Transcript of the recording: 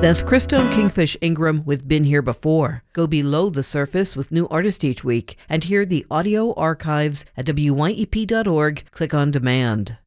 That's Christone Kingfish Ingram with Been Here Before. Go below the surface with new artists each week and hear the audio archives at wyep.org. Click on demand.